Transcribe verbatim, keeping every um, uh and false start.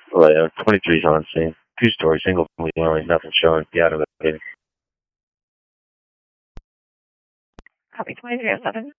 Well, twenty-three's on scene. Two-story, single-family dwelling, nothing showing. Be out of it. Copy twenty-three oh seven.